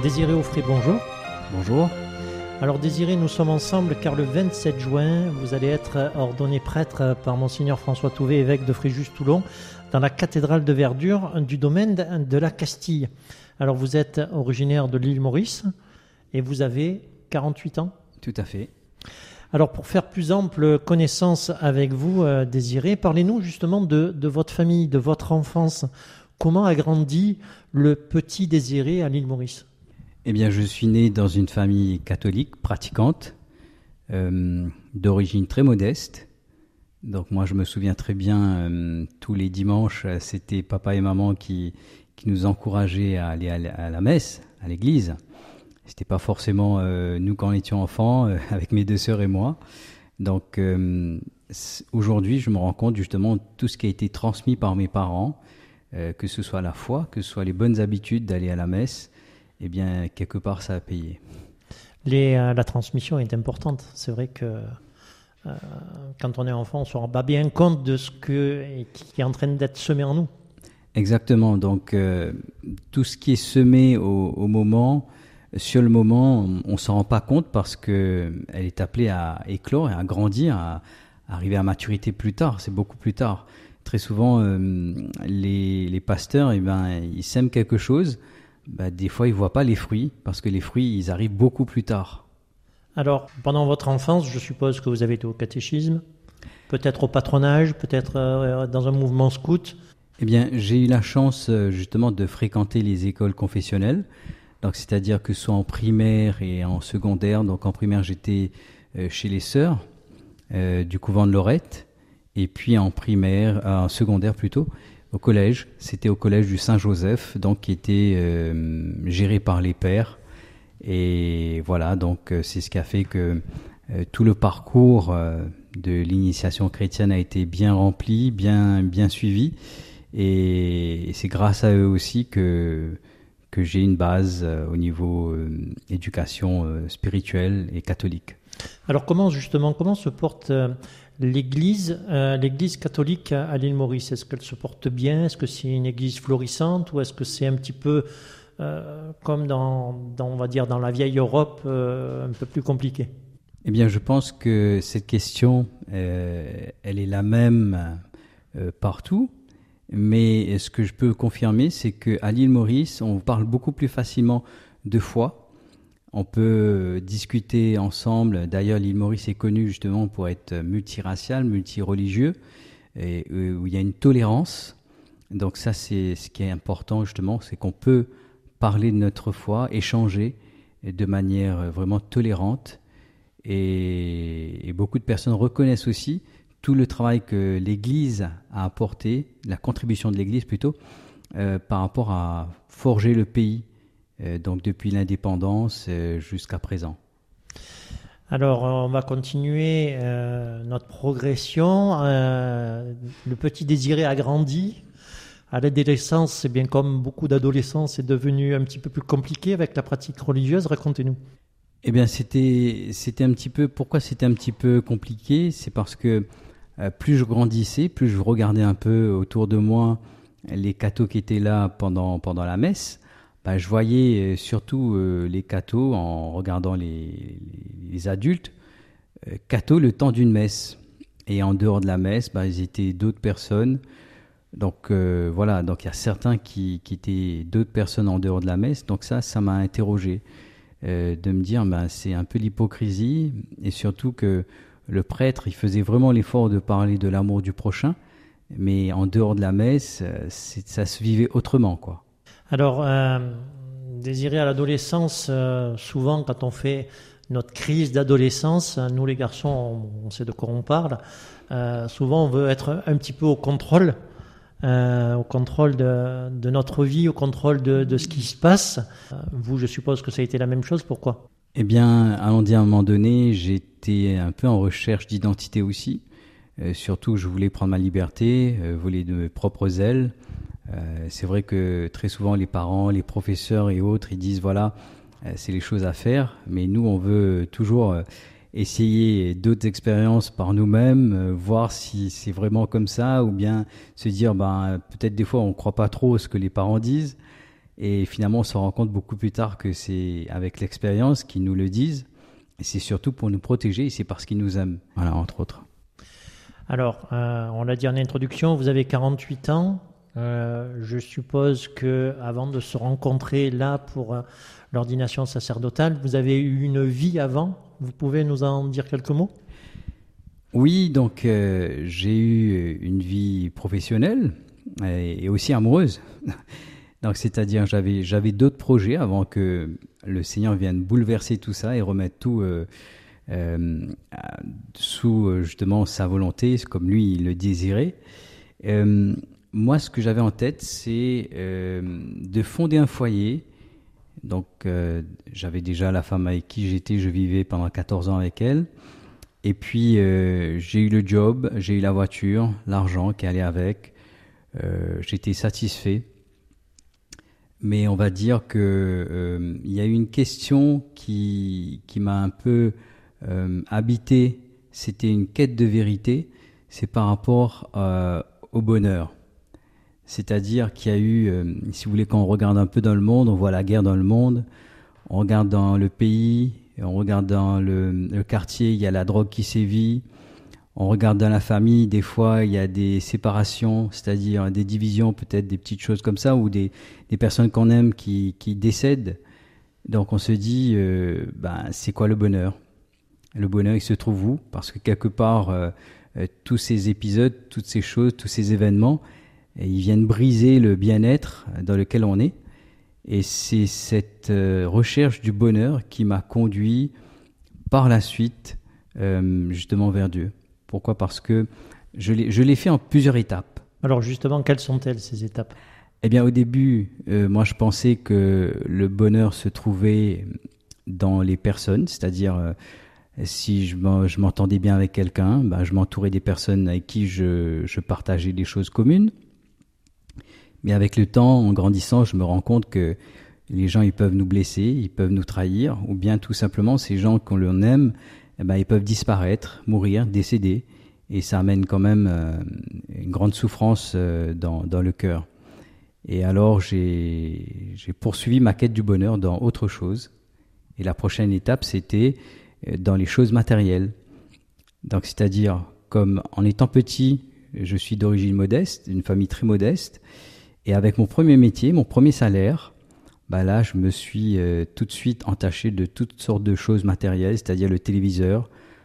Désiré Auffray, bonjour. Bonjour. Alors Désiré, nous sommes ensemble car le 27 juin, vous allez être ordonné prêtre par Monseigneur François Touvet, évêque de Fréjus-Toulon, dans la cathédrale de Verdure du domaine de la Castille. Alors vous êtes originaire de l'île Maurice et vous avez 48 ans. Tout à fait. Alors pour faire plus ample connaissance avec vous, Désiré, parlez-nous justement de votre famille, de votre enfance. Comment a grandi le petit Désiré à l'île Maurice ? Eh bien, je suis né dans une famille catholique pratiquante, d'origine très modeste. Donc moi, je me souviens très bien, tous les dimanches, c'était papa et maman qui nous encourageaient à aller à la messe, à l'église. C'était pas forcément nous quand on était enfants, avec mes deux sœurs et moi. Donc aujourd'hui, je me rends compte justement de tout ce qui a été transmis par mes parents, que ce soit la foi, que ce soit les bonnes habitudes d'aller à la messe. Eh bien, quelque part, ça a payé. La transmission est importante. C'est vrai que quand on est enfant, on ne se rend pas bien compte de ce qui est en train d'être semé en nous. Exactement. Donc, tout ce qui est semé au moment, sur le moment, on ne s'en rend pas compte parce qu'elle est appelée à éclore et à grandir, à arriver à maturité plus tard. C'est beaucoup plus tard. Très souvent, les pasteurs, ils sèment quelque chose. Des fois, ils ne voient pas les fruits, parce que les fruits, ils arrivent beaucoup plus tard. Alors, pendant votre enfance, je suppose que vous avez été au catéchisme, peut-être au patronage, peut-être dans un mouvement scout. Eh bien, j'ai eu la chance, justement, de fréquenter les écoles confessionnelles. Donc, c'est-à-dire que soit en primaire et en secondaire. Donc, en primaire, j'étais chez les sœurs du couvent de Lorette. Et puis, en secondaire plutôt, au collège, c'était au collège du Saint-Joseph, donc qui était géré par les pères. Et voilà, donc c'est ce qui a fait que tout le parcours de l'initiation chrétienne a été bien rempli, bien suivi. Et c'est grâce à eux aussi que j'ai une base au niveau éducation spirituelle et catholique. Alors comment se porte l'Église catholique à l'île Maurice? Est-ce qu'elle se porte bien? Est-ce que c'est une église florissante? Ou est-ce que c'est un petit peu comme on va dire, dans la vieille Europe, un peu plus compliqué? Eh bien, je pense que cette question, elle est la même partout. Mais ce que je peux confirmer, c'est qu'à l'île Maurice, on parle beaucoup plus facilement de foi. On peut discuter ensemble. D'ailleurs, l'île Maurice est connue justement pour être multiracial, multireligieux, et où il y a une tolérance. Donc ça, c'est ce qui est important justement, c'est qu'on peut parler de notre foi, échanger de manière vraiment tolérante. Et beaucoup de personnes reconnaissent aussi tout le travail que l'Église a apporté, la contribution de l'Église plutôt, par rapport à forger le pays. Donc depuis l'indépendance jusqu'à présent. Alors on va continuer notre progression. Le petit Désiré a grandi. À l'adolescence, c'est bien comme beaucoup d'adolescents, c'est devenu un petit peu plus compliqué avec la pratique religieuse. Racontez-nous. Eh bien c'était un petit peu. Pourquoi c'était un petit peu compliqué? C'est parce que plus je grandissais, plus je regardais un peu autour de moi les cathos qui étaient là pendant la messe. Je voyais surtout les cathos, en regardant les adultes, cathos le temps d'une messe. Et en dehors de la messe, ils étaient d'autres personnes. Donc voilà, donc il y a certains qui étaient d'autres personnes en dehors de la messe. Donc ça m'a interrogé de me dire, c'est un peu l'hypocrisie. Et surtout que le prêtre, il faisait vraiment l'effort de parler de l'amour du prochain. Mais en dehors de la messe, ça se vivait autrement, quoi. Alors, Désiré, à l'adolescence, souvent quand on fait notre crise d'adolescence, nous les garçons, on sait de quoi on parle, souvent on veut être un petit peu au contrôle de notre vie, au contrôle de ce qui se passe. Vous, je suppose que ça a été la même chose, pourquoi ? Eh bien, à un moment donné, j'étais un peu en recherche d'identité aussi. Surtout, je voulais prendre ma liberté, voler de mes propres ailes. C'est vrai que très souvent les parents, les professeurs et autres, ils disent voilà, c'est les choses à faire, mais nous on veut toujours essayer d'autres expériences par nous-mêmes, voir si c'est vraiment comme ça, ou bien se dire peut-être des fois on ne croit pas trop ce que les parents disent. Et finalement, on se rend compte beaucoup plus tard que c'est avec l'expérience qu'ils nous le disent. Et c'est surtout pour nous protéger et c'est parce qu'ils nous aiment, voilà, entre autres. Alors, on l'a dit en introduction, vous avez 48 ans. Je suppose que avant de se rencontrer là pour l'ordination sacerdotale, vous avez eu une vie avant. Vous pouvez nous en dire quelques mots ? Oui, donc j'ai eu une vie professionnelle et aussi amoureuse. Donc, c'est-à-dire, j'avais d'autres projets avant que le Seigneur vienne bouleverser tout ça et remettre tout sous justement sa volonté, comme lui il le désirait. Moi, ce que j'avais en tête, c'est de fonder un foyer. Donc, j'avais déjà la femme avec qui je vivais pendant 14 ans avec elle. Et puis, j'ai eu le job, j'ai eu la voiture, l'argent qui allait avec. J'étais satisfait. Mais on va dire que il y a eu une question qui m'a un peu habité. C'était une quête de vérité. C'est par rapport au bonheur. C'est-à-dire qu'il y a eu, si vous voulez, quand on regarde un peu dans le monde, on voit la guerre dans le monde. On regarde dans le pays, on regarde dans le quartier, il y a la drogue qui sévit. On regarde dans la famille, des fois, il y a des séparations, c'est-à-dire des divisions, peut-être des petites choses comme ça, ou des personnes qu'on aime qui décèdent. Donc on se dit, c'est quoi le bonheur ? Le bonheur, il se trouve où ? Parce que quelque part, tous ces épisodes, toutes ces choses, tous ces événements, ils viennent briser le bien-être dans lequel on est. Et c'est cette recherche du bonheur qui m'a conduit par la suite justement vers Dieu. Pourquoi ? Parce que je l'ai fait en plusieurs étapes. Alors justement, quelles sont-elles ces étapes ? Eh bien, au début, moi je pensais que le bonheur se trouvait dans les personnes, c'est-à-dire si je m'entendais bien avec quelqu'un, je m'entourais des personnes avec qui je partageais des choses communes. Mais avec le temps, en grandissant, je me rends compte que les gens, ils peuvent nous blesser, ils peuvent nous trahir, ou bien tout simplement, ces gens qu'on aime, ils peuvent disparaître, mourir, décéder, et ça amène quand même une grande souffrance dans le cœur. Et alors, j'ai poursuivi ma quête du bonheur dans autre chose. Et la prochaine étape, c'était dans les choses matérielles. Donc, c'est-à-dire, comme en étant petit, je suis d'origine modeste, d'une famille très modeste, et avec mon premier métier, mon premier salaire, là, je me suis tout de suite entaché de toutes sortes de choses matérielles, c'est-à-dire le téléviseur,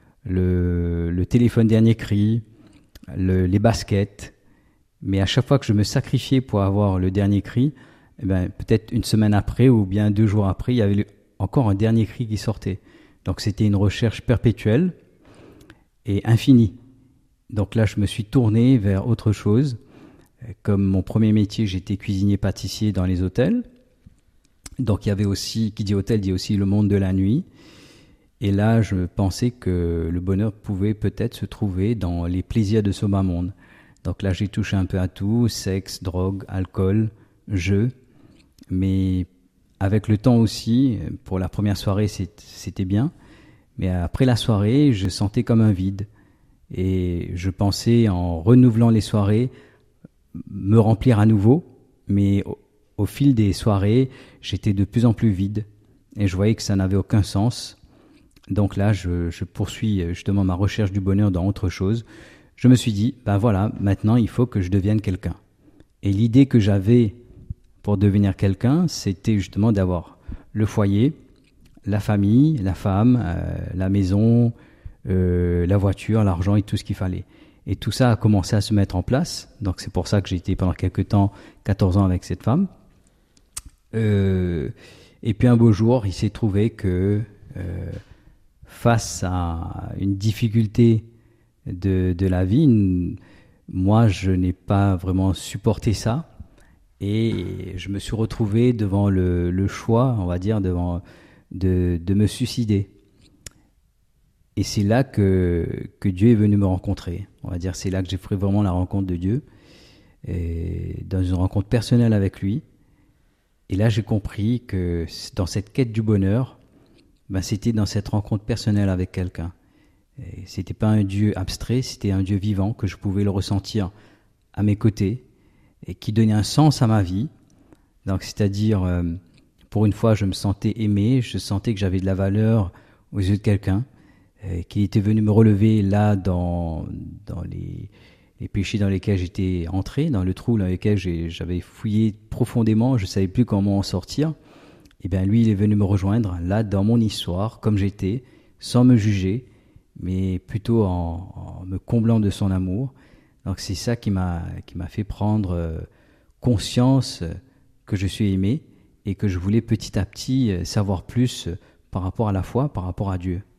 le téléphone dernier cri, les baskets. Mais à chaque fois que je me sacrifiais pour avoir le dernier cri, peut-être une semaine après ou bien 2 jours après, il y avait encore un dernier cri qui sortait. Donc c'était une recherche perpétuelle et infinie. Donc là, je me suis tourné vers autre chose. Comme mon premier métier, j'étais cuisinier-pâtissier dans les hôtels. Donc il y avait aussi, qui dit hôtel, dit aussi le monde de la nuit. Et là, je pensais que le bonheur pouvait peut-être se trouver dans les plaisirs de ce bas monde. Donc là, j'ai touché un peu à tout, sexe, drogue, alcool, jeu. Mais avec le temps aussi, pour la première soirée, c'était bien. Mais après la soirée, je sentais comme un vide. Et je pensais, en renouvelant les soirées, me remplir à nouveau. Mais au fil des soirées, j'étais de plus en plus vide. Et je voyais que ça n'avait aucun sens. Donc là, je poursuis justement ma recherche du bonheur dans autre chose. Je me suis dit, voilà, maintenant il faut que je devienne quelqu'un. Et l'idée que j'avais pour devenir quelqu'un, c'était justement d'avoir le foyer, la famille, la femme, la maison, la voiture, l'argent et tout ce qu'il fallait. Et tout ça a commencé à se mettre en place. Donc c'est pour ça que j'ai été pendant quelques temps, 14 ans avec cette femme. Et puis un beau jour, il s'est trouvé que face à une difficulté de la vie, moi je n'ai pas vraiment supporté ça et je me suis retrouvé devant le choix, on va dire, de me suicider. Et c'est là que Dieu est venu me rencontrer. On va dire, c'est là que j'ai fait vraiment la rencontre de Dieu, et dans une rencontre personnelle avec lui. Et là, j'ai compris que dans cette quête du bonheur, c'était dans cette rencontre personnelle avec quelqu'un. Et c'était pas un Dieu abstrait, c'était un Dieu vivant que je pouvais le ressentir à mes côtés et qui donnait un sens à ma vie. Donc, c'est-à-dire, pour une fois, je me sentais aimé, je sentais que j'avais de la valeur aux yeux de quelqu'un, qu'il était venu me relever là dans les péchés dans lesquels j'étais entré, dans le trou dans lequel j'avais fouillé profondément, je ne savais plus comment en sortir. Et bien lui, il est venu me rejoindre là dans mon histoire, comme j'étais, sans me juger, mais plutôt en me comblant de son amour. Donc c'est ça qui m'a fait prendre conscience que je suis aimé et que je voulais petit à petit savoir plus par rapport à la foi, par rapport à Dieu.